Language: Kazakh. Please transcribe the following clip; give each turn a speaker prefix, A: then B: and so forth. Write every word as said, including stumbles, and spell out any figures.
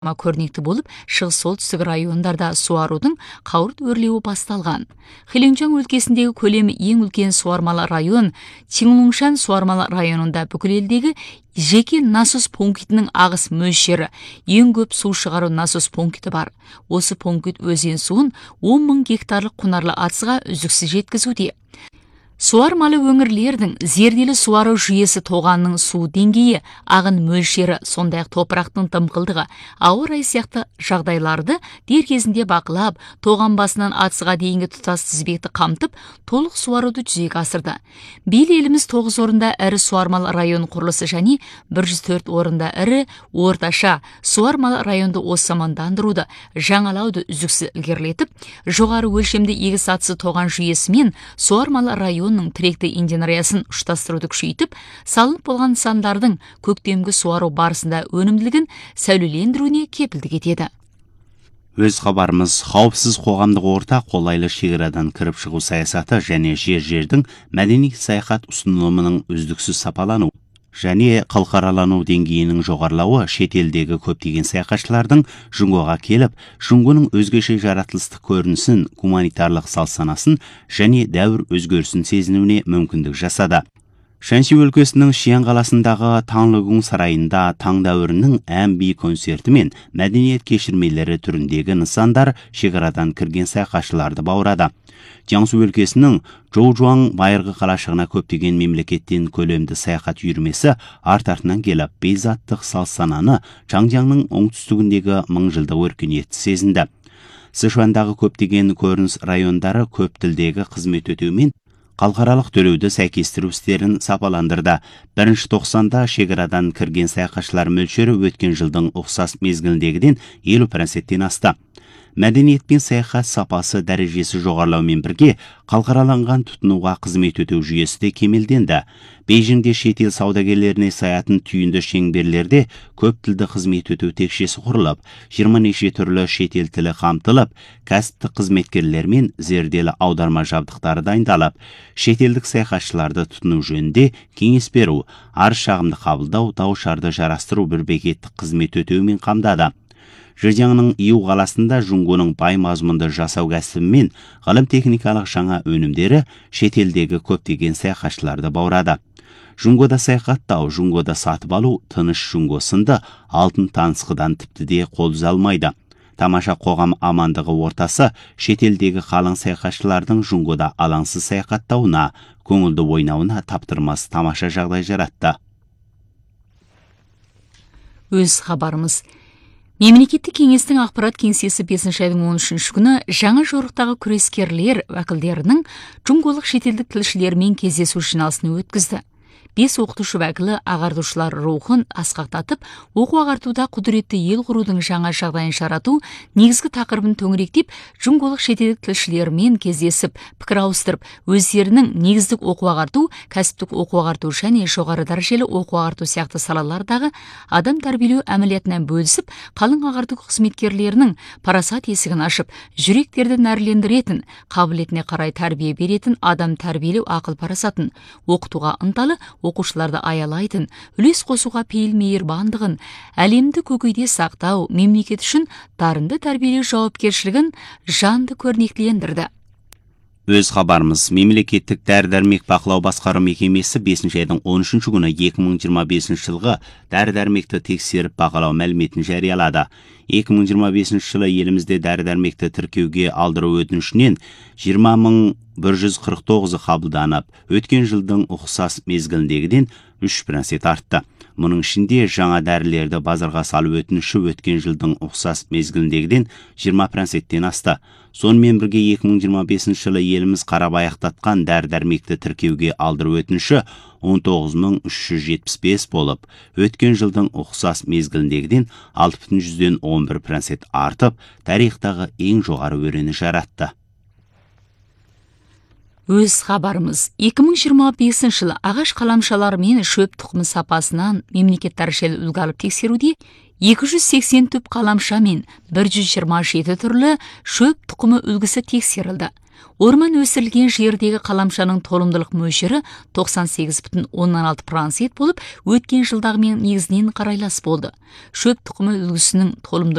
A: көрнекті болып, шығыс солтүстік райондарда суарудың қауырт өрлеуі басталған. Хэйлунчжан өлкесіндегі көлемі ең үлкен суармалы район Чиңлуншан суармалы районында бүкіл елдегі жеке насос пунктінің ағыс мөлшері ең көп су шығару насос пункті бар. Осы пункт өзен суын он мың гектарлық құнарлы атысқа үздіксіз жеткізуде. Суармалы өңірлердің зерделі суару жүйесі тоғанның су деңгейі, ағын мөлшері, сондай-ақ топырақтың тымқылдығы, ауа райы сияқты жағдайларды дер кезінде бақылап, тоған басынан атысқа дейінгі тұтас тізбекті қамтып, толық суаруды жүзеге асырды. Биыл еліміз тоғыз орында ірі суармалы район құрылысы және бір жүз төрт орында ірі орташа суармалы районды осы мамандандыруды, жаңалауды үздіксіз ілгерілетіп, жоғары өлшемді егіс атысы тоған жүйесімен суармалы район тіректі инженериясын ұштастыруды күшейтіп, салынып болған нысандардың көктемгі суару барысында өнімділігін сәулелендіруіне кепілдік етеді.
B: Өз хабарымыз қауіпсіз қоғамдық орта, қолайлы шекарадан кіріп шығу саясаты және жер-жердің мәдени саяхат ұсынылымының үздіксіз сапалану және халықаралану деңгейінің жоғарылауы шетелдегі көптеген саяхатшылардың Жұңғоға келіп, Жұңғоның өзгеше жаратылыстық көрінісін, гуманитарлық салт-санасын және дәуір өзгерісін сезінуіне мүмкіндік жасады. Шаньси өлкесінің Шиян қаласындағы Таңлыгун сарайында таң дәуірінің ән-би концерті мен мәдениет кешірмелері түріндегі нысандар шекарадан кірген саяхатшыларды баурады. Jiangsu өлкесінің Жоужуан байырғы қалашығына көптеген мемлекеттен көлемді саяхат үйірмесі арт-артынан келіп, бейзаттық салт-сананы Чаңжаңның оңтүстігіндегі мыңжылдық өркениетті сезінді. Сычуандағы көптеген көрініс райондары көп тілдегі қызмет өтеумен халықаралық төлеуді сәйкестіру істерін сапаландырды. Бірінші тоқсанда шекарадан кірген саяхатшылар мөлшері өткен жылдың ұқсас мезгіліндегіден елу проценттен асты. Мәдениет пен саяхат сапасы дәрежесі жоғарылаумен бірге халықараланған тұтынуға қызмет өтеу жүйесі де кемелденді. Бейжіңде шетел саудагерлеріне саятын түйінді шеңберлерде көп тілді қызмет өтеу текшесі құрылып, жиырма неше түрлі шетел тілі қамтылып, кәсіптік қызметкерлер мен зерделі аударма жабдықтары дайындалып, шетелдік саяхатшыларды тұтыну жөнінде кеңес беру, арыз шағымды қабылдау, дау-шарды жарастыру бір бекеттік қызмет өтеумен қамдады. Жызяңның Иу қаласында Жұңғоның бай мазмұнды жасау кәсібі мен ғылым техникалық жаңа өнімдері шетелдегі көптеген саяхатшыларды баурады. Жұңғода саяхаттау, Жұңғода сатып алу, тыныш Жұңго сынды алтын танысқыдан тіпті де қол үзе алмайды. Тамаша қоғам амандығы ортасы шетелдегі қалың саяхатшылардың Жұңғода алаңсыз саяхаттауына, көңілді ойнауына таптырмас тамаша жағдай жаратты.
A: Өз хабарымыз. Мемлекеттік кеңестің ақпарат кеңсесі бесінші айдың он үшінші күні жаңа жорықтағы күрескерлер уәкілдерінің жұңғолық шетелдік тілшілермен кездесу жиналысын өткізді. Бес оқытушы уәкілі ағартушылар рухын асқақтатып, оқу ағартуда құдіретті ел құрудың жаңа жағдайын жарату негізгі тақырыбын төңіректеп, жұңғолық шетелдік тілшілермен кездесіп, пікір ауыстырып, өздерінің негіздік оқу ағарту, кәсіптік оқу ағарту және жоғары дәрежелі оқу ағарту сияқты салалардағы адам тәрбиелеу әмілиятынан бөлісіп, қалың ағарту қызметкерлерінің парасат есігін ашып, жүректерді нәрлендіретін, қабілетіне қарай тәрбие беретін адам тәрбиелеу ақыл парасатын, оқытуға ынталы, оқушыларды аялайтын, үлес қосуға пейіл мейірбандығын, әлемді көкейде сақтау, мемлекет үшін дарынды тәрбиелеу жауапкершілігін жанды көрнектілендірді.
B: Өз хабарымыз. Мемлекеттік дәрі-дәрмек бақылау басқару мекемесі бесінші айдың он үшінші күні екі мың жиырма бесінші жылғы дәрі-дәрмекті тексеріп бағалау мәліметін жариялады. екі мың жиырма бесінші жылы елімізде дәрі-дәрмекті тіркеуге алдыру өтінішінен жиырма мың бір жүз қырық тоғызы қабылданып, өткен жылдың ұқсас мезгіліндегіден үш процент артты. Мұның ішінде жаңа дәрілерді базарға салу өтініші өткен жылдың ұқсас мезгіліндегіден жиырма проценттен асты. Сонымен бірге екі мың жиырма бесінші жылы еліміз қарап аяқтатқан дәрі-дәрмекті тіркеуге алдыру өтініші он тоғыз мың үш жүз жетпіс бес болып, өткен жылдың ұқсас мезгіліндегіден алты бүтін жүзден он бір процент артып, тарихтағы ең жоғары өрені жаратты.
A: Өз хабарымыз. екі мың жиырма бесінші жылы ағаш қаламшалары мен шөп тұқымы сапасынан мемлекет дәрежелі үлгі алып тексеруде екі жүз сексен түп қаламша мен бір жүз жиырма жеті түрлі шөп тұқымы үлгісі тексерілді. Орман өсірілген жердегі қаламшаның толымдылық мөлшері тоқсан сегіз бүтін оннан алты процент болып, өткен жылдағымен негізінен қарайлас болды. Шөп тұқымы үлгісінің толымдылық